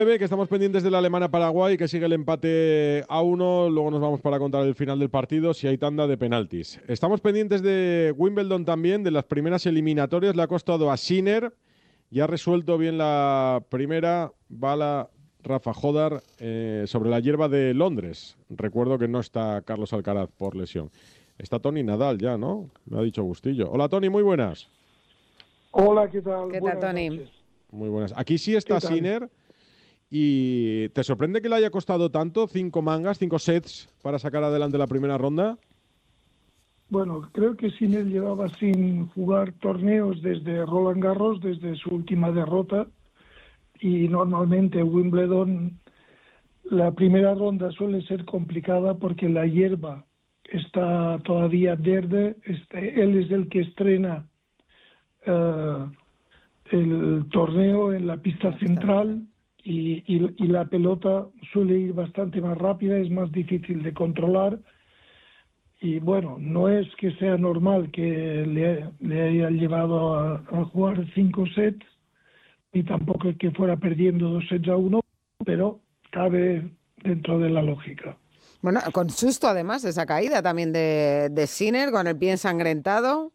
Que estamos pendientes de la Alemania-Paraguay, que sigue el empate a 1. Luego nos vamos para contar el final del partido, si hay tanda de penaltis. Estamos pendientes de Wimbledon también, de las primeras eliminatorias. Le ha costado a Sinner y ha resuelto bien la primera bala Rafa Jodar sobre la hierba de Londres. Recuerdo que no está Carlos Alcaraz por lesión. Está Toni Nadal ya, ¿no? Me ha dicho Bustillo. Hola, Toni, muy buenas. Hola, ¿qué tal? ¿Qué tal, Buenas Tony? noches. Muy buenas. Aquí sí está ¿Qué tal? Sinner. ¿Y te sorprende que le haya costado tanto? 5 mangas, 5 sets para sacar adelante la primera ronda. Bueno, creo que Sinner llevaba sin jugar torneos desde Roland Garros, desde su última derrota, y normalmente Wimbledon, la primera ronda suele ser complicada porque la hierba está todavía verde. Él es el que estrena eh, el torneo en la pista central y la pelota suele ir bastante más rápida, es más difícil de controlar. Y bueno, no es que sea normal que le haya llevado a jugar 5 sets, ni tampoco es que fuera perdiendo 2 sets a 1, pero cabe dentro de la lógica. Bueno, con susto además esa caída también de Sinner con el pie ensangrentado.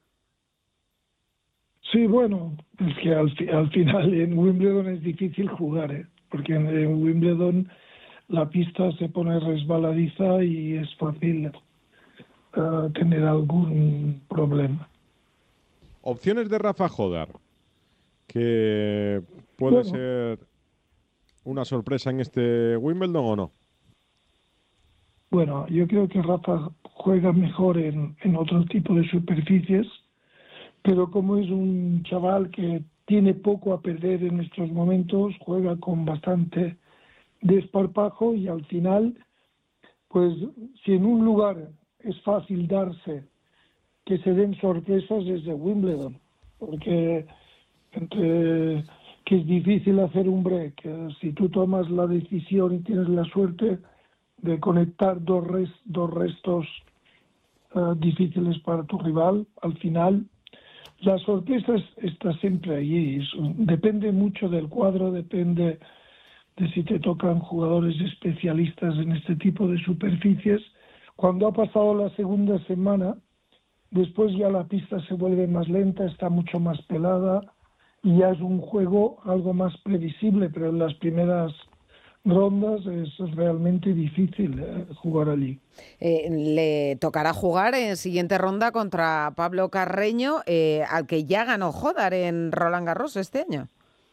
Sí, bueno, es que al final en Wimbledon es difícil jugar, ¿eh? Porque en Wimbledon la pista se pone resbaladiza y es fácil tener algún problema. Opciones de Rafa Jodar, que puede Bueno, ser una sorpresa en este Wimbledon o no. Bueno, yo creo que Rafa juega mejor en otro tipo de superficies, pero como es un chaval que tiene poco a perder en estos momentos, juega con bastante desparpajo y al final, pues si en un lugar es fácil darse que se den sorpresas es de Wimbledon, porque entre que es difícil hacer un break, si tú tomas la decisión y tienes la suerte de conectar dos restos difíciles para tu rival, al final la sorpresa está siempre allí. Depende mucho del cuadro, depende de si te tocan jugadores especialistas en este tipo de superficies. Cuando ha pasado la segunda semana, después ya la pista se vuelve más lenta, está mucho más pelada y ya es un juego algo más previsible, pero en las primeras rondas es realmente difícil jugar allí. Le tocará jugar en siguiente ronda contra Pablo Carreño, al que ya ganó Jodar en Roland Garros este año.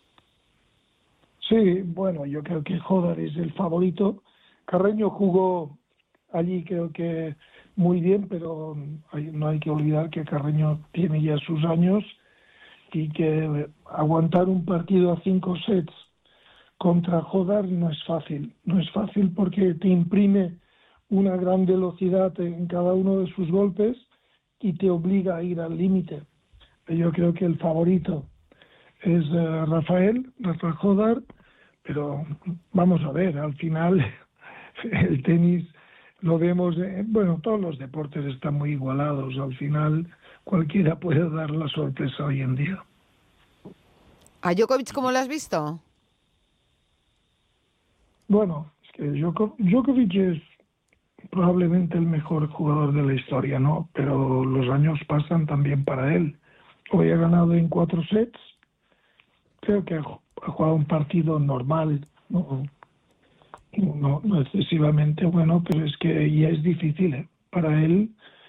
Sí, bueno, yo creo que Jodar es el favorito. Carreño jugó allí creo que muy bien, pero no hay que olvidar que Carreño tiene ya sus años y que aguantar un partido a 5 sets contra Jodar no es fácil. No es fácil porque te imprime una gran velocidad en cada uno de sus golpes y te obliga a ir al límite. Yo creo que el favorito es Rafa Jodar, pero vamos a ver, al final el tenis lo vemos, bueno, todos los deportes están muy igualados, al final cualquiera puede dar la sorpresa hoy en día. ¿A Djokovic cómo lo has visto? Bueno, es que Djokovic es probablemente el mejor jugador de la historia, ¿no? Pero los años pasan también para él. Hoy ha ganado en 4 sets, creo que ha jugado un partido normal, no excesivamente bueno, pero es que ya es difícil, ¿eh? Para él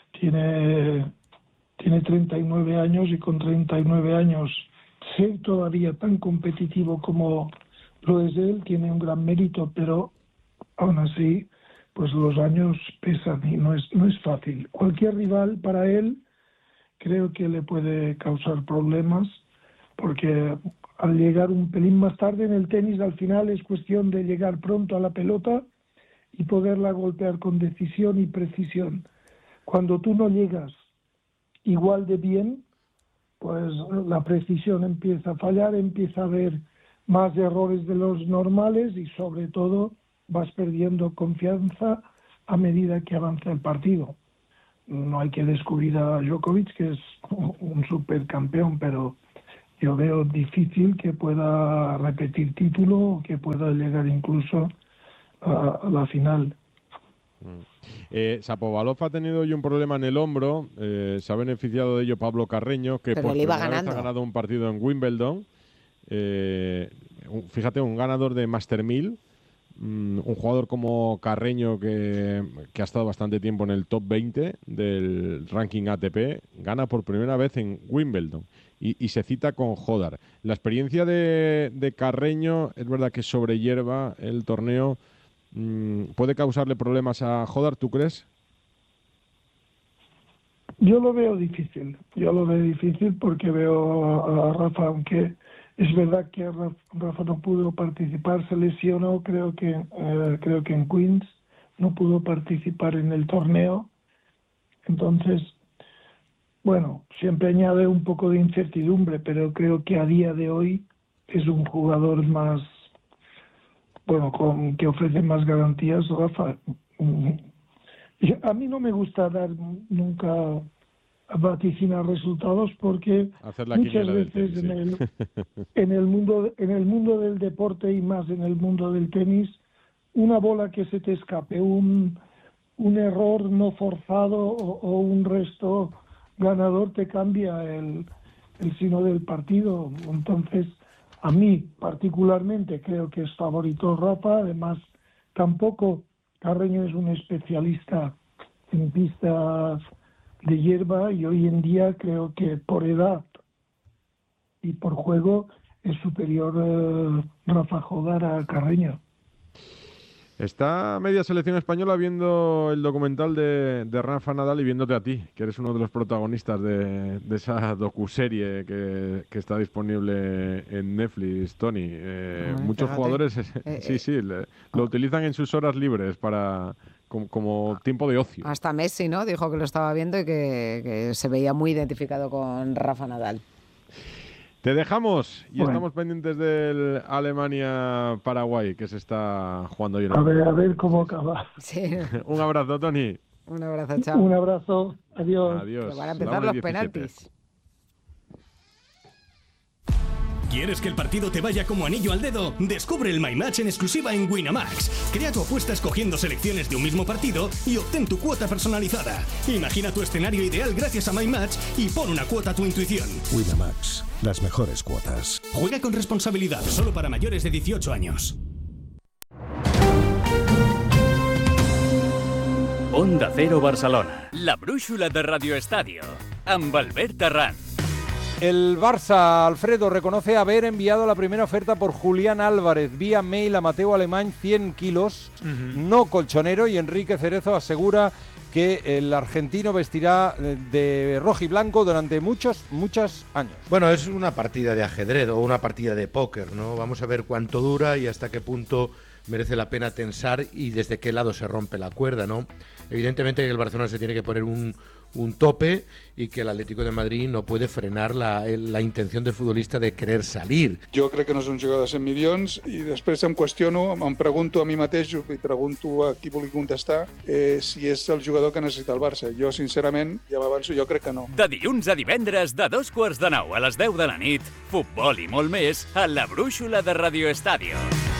tiene 39 años y con 39 años ser todavía tan competitivo como lo es él tiene un gran mérito, pero aún así pues los años pesan y no es fácil. Cualquier rival para él creo que le puede causar problemas porque al llegar un pelín más tarde en el tenis al final es cuestión de llegar pronto a la pelota y poderla golpear con decisión y precisión. Cuando tú no llegas igual de bien, pues la precisión empieza a fallar, empieza a haber más errores de los normales y sobre todo vas perdiendo confianza a medida que avanza el partido. No hay que descubrir a Djokovic, que es un supercampeón, pero yo veo difícil que pueda repetir título o que pueda llegar incluso a la final. Shapovalov ha tenido hoy un problema en el hombro, se ha beneficiado de ello Pablo Carreño, que Pero por le iba primera vez ha ganado un partido en Wimbledon. Fíjate, un ganador de Master 1000, un jugador como Carreño que ha estado bastante tiempo en el top 20 del ranking ATP, gana por primera vez en Wimbledon y se cita con Hodar. La experiencia de Carreño es verdad que sobre hierba el torneo puede causarle problemas a Hodar, ¿tú crees? Yo lo veo difícil porque veo a Rafa, aunque es verdad que Rafa no pudo participar, se lesionó, creo que en Queens, no pudo participar en el torneo. Entonces, bueno, siempre añade un poco de incertidumbre, pero creo que a día de hoy es un jugador más, bueno, que ofrece más garantías, Rafa. A mí no me gusta dar nunca vaticinar resultados porque muchas veces en el mundo del deporte y más en el mundo del tenis, una bola que se te escape, un error no forzado o un resto ganador te cambia el signo del partido. Entonces, a mí particularmente creo que es favorito Rafa. Además, tampoco Carreño es un especialista en pistas de hierba y hoy en día creo que por edad y por juego es superior Rafa Hodar a Carreño. Está media selección española viendo el documental de Rafa Nadal y viéndote a ti, que eres uno de los protagonistas de esa docuserie que está disponible en Netflix, Tony. Muchos jugadores lo utilizan en sus horas libres como tiempo de ocio. Hasta Messi, ¿no? Dijo que lo estaba viendo y que se veía muy identificado con Rafa Nadal. Te dejamos y estamos pendientes del Alemania-Paraguay, que se está jugando hoy. A ver cómo acaba. Sí. Un abrazo, Tony. Un abrazo, chao. Un abrazo, adiós. Adiós. Que van a empezar los penaltis. ¿Quieres que el partido te vaya como anillo al dedo? Descubre el My Match en exclusiva en Winamax. Crea tu apuesta escogiendo selecciones de un mismo partido y obtén tu cuota personalizada. Imagina tu escenario ideal gracias a My Match y pon una cuota a tu intuición. Winamax, las mejores cuotas. Juega con responsabilidad, solo para mayores de 18 años. Onda Cero Barcelona. La brúixola de Radio Estadio. Amb Albert Terrán. El Barça, Alfredo, reconoce haber enviado la primera oferta por Julián Álvarez vía mail a Mateo Alemany, 100 kilos, no colchonero, y Enrique Cerezo asegura que el argentino vestirá de rojo y blanco durante muchos años. Bueno, es una partida de ajedrez o una partida de póker, ¿no? Vamos a ver cuánto dura y hasta qué punto merece la pena tensar y desde qué lado se rompe la cuerda, ¿no? Evidentemente el Barcelona se tiene que poner un tope y que el Atlético de Madrid no puede frenar la intención del futbolista de querer salir. Jo crec que no és un jugador de 100 milions i després em qüestiono, em pregunto a mi mateix i pregunto a qui vulgui contestar si és el jugador que necessita el Barça. Jo, sincerament, ja m'avanço, jo crec que no. De dilluns a divendres, de 2:45 a les 10 de la nit, futbol i molt més a la brúixola de Radio Estadio.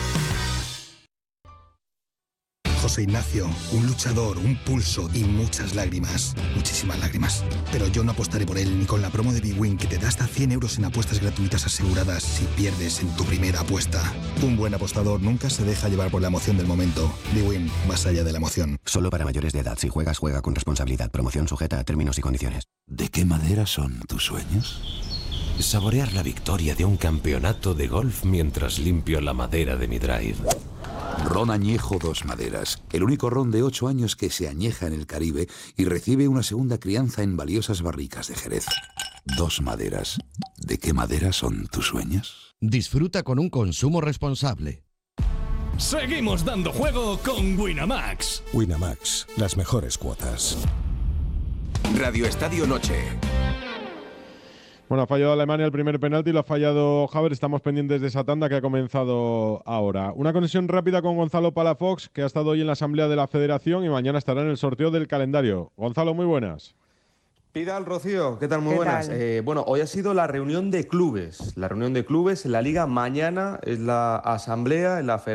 José Ignacio, un luchador, un pulso y muchas lágrimas, muchísimas lágrimas. Pero yo no apostaré por él ni con la promo de bwin que te da hasta 100 euros en apuestas gratuitas aseguradas si pierdes en tu primera apuesta. Un buen apostador nunca se deja llevar por la emoción del momento. bwin, más allá de la emoción. Solo para mayores de edad. Si juegas, juega con responsabilidad. Promoción sujeta a términos y condiciones. ¿De qué madera son tus sueños? Saborear la victoria de un campeonato de golf mientras limpio la madera de mi drive. Ron Añejo Dos Maderas, el único ron de 8 años que se añeja en el Caribe y recibe una segunda crianza en valiosas barricas de Jerez. Dos Maderas. ¿De qué madera son tus sueños? Disfruta con un consumo responsable. Seguimos dando juego con Winamax. Winamax, las mejores cuotas. Radio Estadio Noche. Bueno, ha fallado Alemania el primer penalti, lo ha fallado Havertz. Estamos pendientes de esa tanda que ha comenzado ahora. Una conexión rápida con Gonzalo Palafox, que ha estado hoy en la Asamblea de la Federación y mañana estará en el sorteo del calendario. Gonzalo, muy buenas. Pidal, Rocío, ¿qué tal? Muy ¿Qué buenas. tal? Bueno, hoy ha sido la reunión de clubes. La reunión de clubes en la Liga, mañana es la asamblea en la Federación.